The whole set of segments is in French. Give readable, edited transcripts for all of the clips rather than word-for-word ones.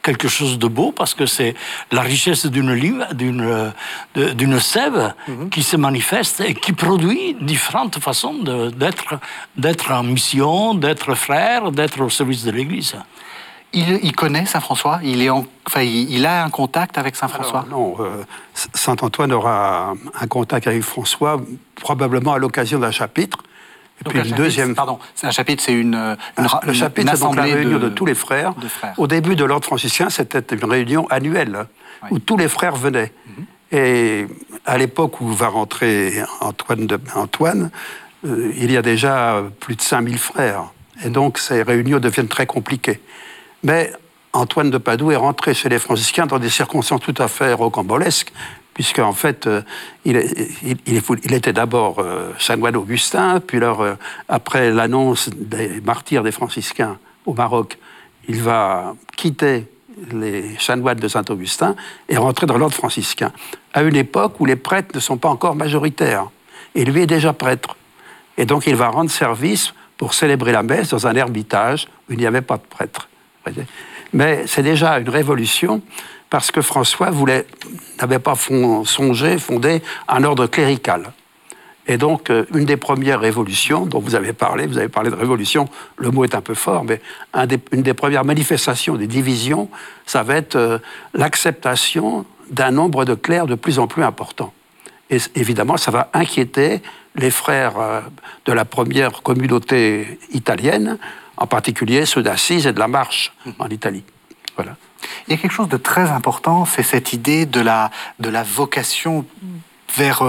quelque chose de beau parce que c'est la richesse d'une sève qui se manifeste et qui produit différentes façons d'être en mission, d'être frère, d'être au service de l'Église. Il connaît Saint François? Il a un contact avec Saint François? Non, Saint Antoine aura un contact avec François probablement à l'occasion d'un chapitre. Et donc puis une deuxième. Pardon, un chapitre, c'est une chapitre, c'est donc la réunion de tous les frères. Au début de l'ordre franciscain, c'était une réunion annuelle où tous les frères venaient. Et à l'époque où va rentrer Antoine, il y a déjà plus de 5000 frères. Et donc ces réunions deviennent très compliquées. Mais Antoine de Padoue est rentré chez les franciscains dans des circonstances tout à fait rocambolesques, puisqu'en fait, il était d'abord chanoine augustin, puis après l'annonce des martyrs des franciscains au Maroc, il va quitter les chanoines de Saint-Augustin et rentrer dans l'ordre franciscain, à une époque où les prêtres ne sont pas encore majoritaires. Et lui est déjà prêtre. Et donc il va rendre service pour célébrer la messe dans un ermitage où il n'y avait pas de prêtre. Mais c'est déjà une révolution parce que François n'avait pas songé fonder un ordre clérical. Et donc, une des premières révolutions dont vous avez parlé de révolution, le mot est un peu fort, mais une des premières manifestations des divisions, ça va être l'acceptation d'un nombre de clercs de plus en plus important. Et évidemment, ça va inquiéter les frères de la première communauté italienne, en particulier ceux d'Assise et de la Marche en Italie. Voilà. Il y a quelque chose de très important, c'est cette idée de la vocation vers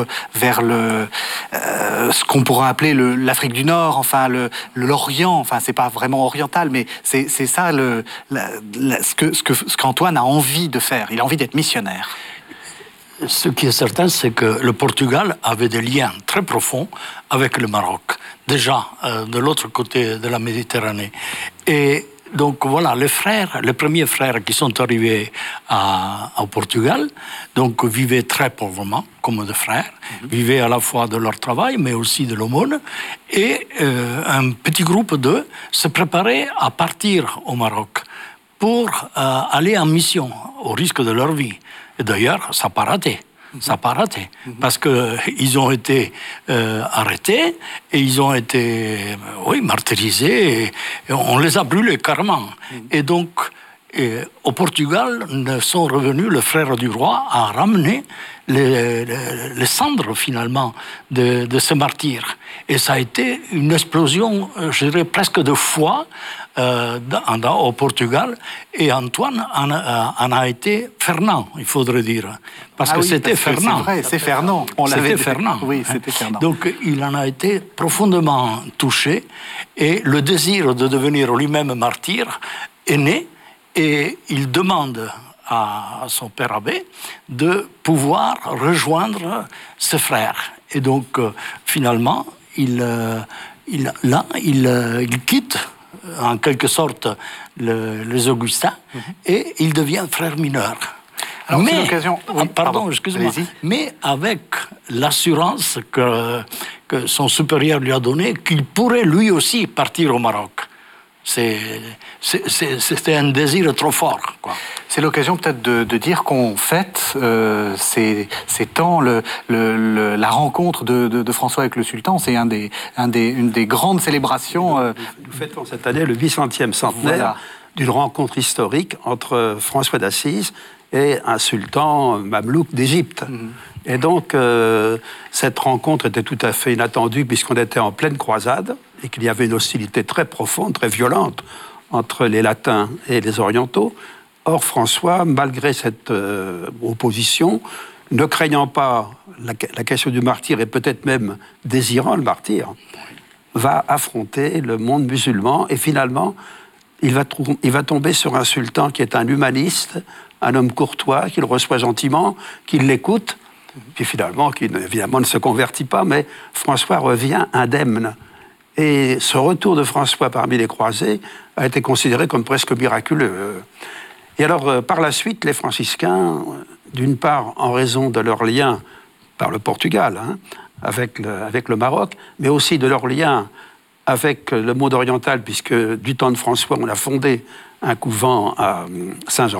ce qu'on pourrait appeler l'Afrique du Nord, enfin l'Orient, enfin c'est pas vraiment oriental, mais c'est ça ce qu'Antoine a envie de faire. Il a envie d'être missionnaire. Ce qui est certain, c'est que le Portugal avait des liens très profonds avec le Maroc, déjà de l'autre côté de la Méditerranée. Et donc voilà, les premiers frères qui sont arrivés au Portugal, donc vivaient très pauvrement, comme des frères, vivaient à la fois de leur travail, mais aussi de l'aumône. Et un petit groupe d'eux se préparait à partir au Maroc pour aller en mission, au risque de leur vie. Et d'ailleurs, ça n'a pas raté. Ça n'a pas raté. Parce qu'ils ont été arrêtés et ils ont été martyrisés. Et on les a brûlés carrément. Et donc, au Portugal, sont revenus le frère du roi à ramener les cendres, finalement, de ce martyr. Et ça a été une explosion, je dirais, presque de foi au Portugal. Et Antoine en a été Fernand, il faudrait dire. Parce que c'était Fernand. C'est vrai, c'est Fernand. C'était Fernand. Oui, c'était Fernand. Donc, il en a été profondément touché. Et le désir de devenir lui-même martyr est né. Et il demande à son père abbé de pouvoir rejoindre ses frères. Et donc, finalement, il quitte en quelque sorte les Augustins et il devient frère mineur. Alors, c'est l'occasion... Oui, pardon, excusez-moi. Mais avec l'assurance que son supérieur lui a donnée qu'il pourrait lui aussi partir au Maroc. C'était un désir trop fort, quoi. C'est l'occasion peut-être de dire qu'on fête ces temps, la rencontre de François avec le sultan. C'est une des grandes célébrations. Nous fêtons cette année le 800e centenaire d'une rencontre historique entre François d'Assise et un sultan mamelouk d'Égypte. Et donc, cette rencontre était tout à fait inattendue puisqu'on était en pleine croisade et qu'il y avait une hostilité très profonde, très violente entre les latins et les orientaux. Or, François, malgré cette opposition, ne craignant pas la question du martyr et peut-être même désirant le martyr, va affronter le monde musulman et finalement, il va tomber sur un sultan qui est un humaniste, un homme courtois, qui le reçoit gentiment, qui l'écoute, puis finalement, qui évidemment ne se convertit pas, mais François revient indemne. Et ce retour de François parmi les croisés a été considéré comme presque miraculeux. Et alors, par la suite, les franciscains, d'une part en raison de leur lien par le Portugal, avec le Maroc, mais aussi de leur lien avec le monde oriental, puisque du temps de François, on a fondé un couvent à Saint-Jean.